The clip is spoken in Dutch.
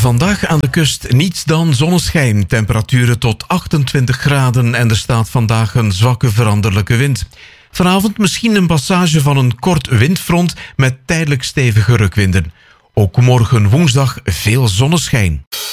Vandaag aan de kust niets dan zonneschijn, temperaturen tot 28 graden en er staat vandaag een zwakke veranderlijke wind. Vanavond misschien een passage van een kort windfront met tijdelijk stevige rukwinden. Ook morgen woensdag veel zonneschijn.